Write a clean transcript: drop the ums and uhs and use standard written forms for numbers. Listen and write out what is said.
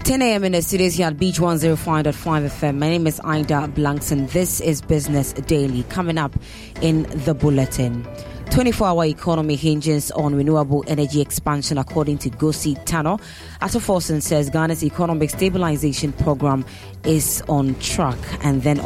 10 a.m. in the studios here at Beach 105.5 FM. My name is Ida Blankson. This is Business Daily. Coming up in the bulletin. 24-hour economy hinges on renewable energy expansion, according to Gosi Tano. Ato Forson says Ghana's economic stabilization program is on track. And then